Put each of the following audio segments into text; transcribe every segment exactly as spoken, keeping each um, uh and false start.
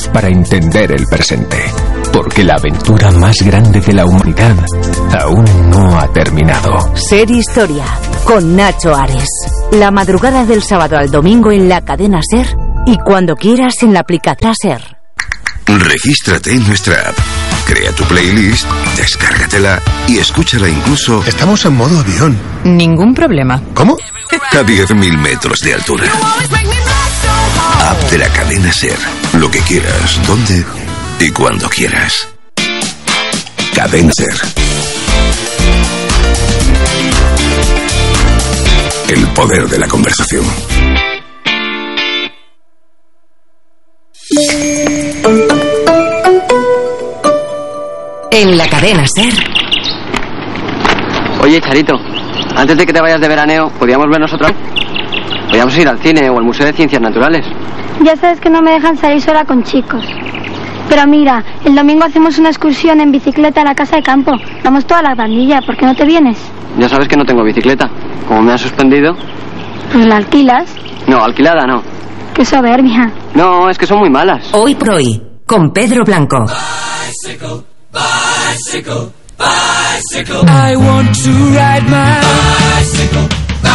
para entender el presente, porque la aventura más grande de la humanidad aún no ha terminado. Ser Historia, con Nacho Ares. La madrugada del sábado al domingo en la cadena SER y cuando quieras en la aplicación SER. Regístrate en nuestra app, crea tu playlist, descárgatela y escúchala incluso... Estamos en modo avión. Ningún problema. ¿Cómo? A diez mil metros de altura. App de la cadena SER. Lo que quieras, donde y cuando quieras. Cadena SER. El poder de la conversación. En la cadena SER. Oye, Charito, antes de que te vayas de veraneo, ¿podríamos vernos otra vez? Podríamos ir al cine o al Museo de Ciencias Naturales. Ya sabes que no me dejan salir sola con chicos. Pero mira, el domingo hacemos una excursión en bicicleta a la casa de campo. Vamos toda la pandilla, ¿por qué no te vienes? Ya sabes que no tengo bicicleta. Como me has suspendido... Pues la alquilas. No, alquilada no. Qué soberbia. No, es que son muy malas. Hoy por hoy, con Pedro Blanco. Bicycle, bicycle, bicycle. I want to ride my bicycle.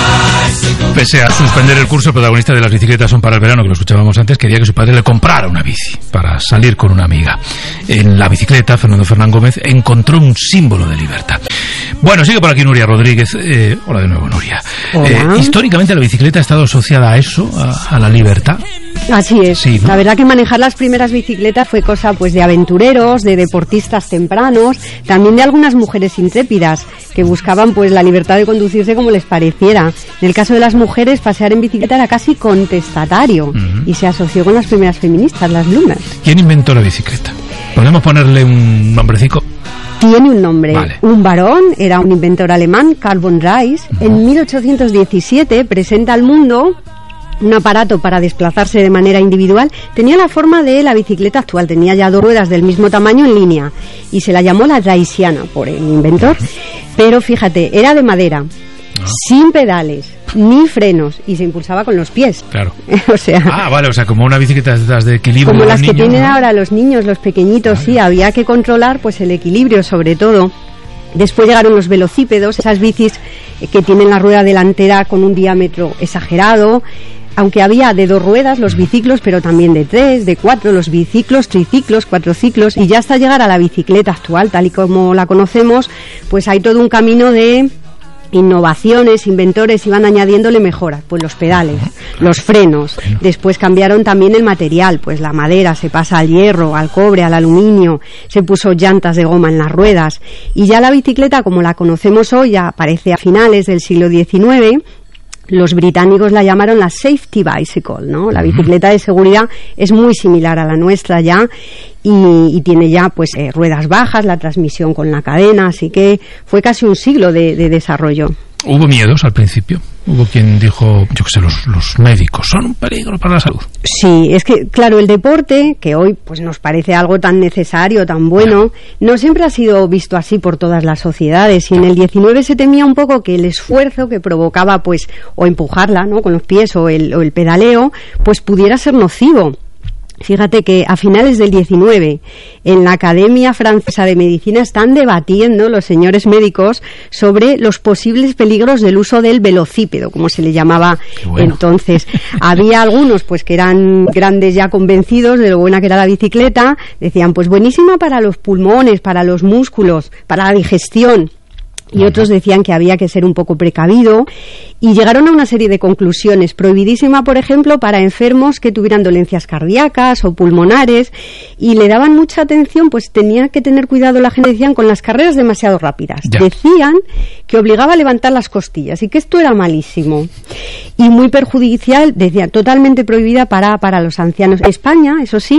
Pese a suspender el curso, el protagonista de Las bicicletas son para el verano, que lo escuchábamos antes, quería que su padre le comprara una bici para salir con una amiga. En la bicicleta, Fernando Fernán Gómez encontró un símbolo de libertad. Bueno, sigue por aquí Nuria Rodríguez. Eh, hola de nuevo, Nuria. Eh, históricamente la bicicleta ha estado asociada a eso, a, a la libertad. Así es. Sí, ¿no? La verdad que manejar las primeras bicicletas fue cosa pues de aventureros, de deportistas tempranos, también de algunas mujeres intrépidas que buscaban pues la libertad de conducirse como les pareciera. En el caso de las mujeres, pasear en bicicleta era casi contestatario uh-huh. y se asoció con las primeras feministas, las lunas. ¿Quién inventó la bicicleta? ¿Podemos ponerle un nombrecico? Tiene un nombre. Vale. Un varón, era un inventor alemán, Karl von Reis. Uh-huh. En mil ochocientos diecisiete presenta al mundo un aparato para desplazarse de manera individual. Tenía la forma de la bicicleta actual, tenía ya dos ruedas del mismo tamaño en línea y se la llamó la Dreisiana por el inventor. Pero fíjate, era de madera, no. sin pedales, ni frenos y se impulsaba con los pies. Claro. O sea, ah, vale, o sea, como una bicicleta de equilibrio. Como las niños, que tienen ¿no? ahora los niños, los pequeñitos, vale. sí, había que controlar pues el equilibrio sobre todo. Después llegaron los velocípedos, esas bicis que tienen la rueda delantera con un diámetro exagerado. Aunque había de dos ruedas los biciclos, pero también de tres, de cuatro, los biciclos, triciclos, cuatrociclos, y ya hasta llegar a la bicicleta actual, tal y como la conocemos, pues hay todo un camino de innovaciones, inventores iban añadiéndole mejoras, pues los pedales, los frenos, después cambiaron también el material, pues la madera se pasa al hierro, al cobre, al aluminio, se puso llantas de goma en las ruedas, y ya la bicicleta como la conocemos hoy ya aparece a finales del siglo diecinueve. Los británicos la llamaron la safety bicycle, ¿no? La bicicleta de seguridad es muy similar a la nuestra ya y, y tiene ya pues eh, ruedas bajas, la transmisión con la cadena, así que fue casi un siglo de, de desarrollo. ¿Hubo miedos al principio? Hubo quien dijo, yo qué sé, los, los médicos son un peligro para la salud. Sí, es que, claro, el deporte, que hoy pues nos parece algo tan necesario, tan bueno, no siempre ha sido visto así por todas las sociedades. Y en el diecinueve se temía un poco que el esfuerzo que provocaba, pues, o empujarla, ¿no?, con los pies o el, o el pedaleo, pues pudiera ser nocivo. Fíjate que a finales del diecinueve en la Academia Francesa de Medicina están debatiendo los señores médicos sobre los posibles peligros del uso del velocípedo, como se le llamaba bueno. entonces. Había algunos pues que eran grandes ya convencidos de lo buena que era la bicicleta, decían pues buenísima para los pulmones, para los músculos, para la digestión. Y otros decían que había que ser un poco precavido y llegaron a una serie de conclusiones. Prohibidísima, por ejemplo, para enfermos que tuvieran dolencias cardíacas o pulmonares y le daban mucha atención, pues tenía que tener cuidado la gente, decían, con las carreras demasiado rápidas. Ya. Decían que obligaba a levantar las costillas y que esto era malísimo y muy perjudicial, decían, totalmente prohibida para, para los ancianos. En España, eso sí,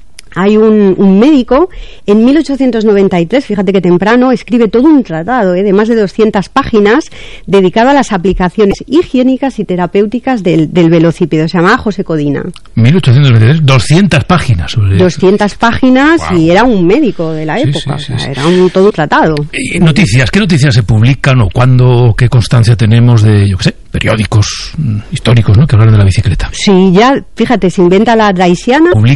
hay un, un médico, en mil ochocientos noventa y tres, fíjate que temprano, escribe todo un tratado ¿eh? de más de doscientas páginas dedicado a las aplicaciones higiénicas y terapéuticas del, del velocípedo. Se llamaba José Codina. mil ochocientos noventa y tres, doscientas páginas sobre doscientas eso. Páginas Wow. Y era un médico de la sí, época, sí, sí, o sea, sí. era un, todo un tratado. Eh, noticias, ¿qué noticias se publican o cuándo, qué constancia tenemos de, yo qué sé, periódicos mm, históricos, ¿no?, que hablan de la bicicleta? Sí, ya, fíjate, se inventa la Dreisiana.